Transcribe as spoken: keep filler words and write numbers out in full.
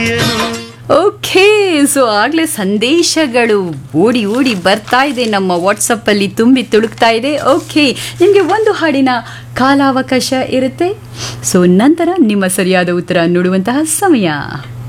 Okay, so ಆಗಲೇ ಸಂದೇಶಗಳು ಓಡಿ ಓಡಿ ಬರ್ತಾ ಇದೆ, ನಮ್ಮ ವಾಟ್ಸಪ್ಪಲ್ಲಿ ತುಂಬಿ ತುಳುಕ್ತಾ ಇದೆ. ಓಕೆ, ನಿಮಗೆ ಒಂದು ಹಾಡಿನ ಕಾಲಾವಕಾಶ ಇರುತ್ತೆ. ಸೊ ನಂತರ ನಿಮ್ಮ ಸರಿಯಾದ ಉತ್ತರ ನೋಡುವಂತಹ ಸಮಯ.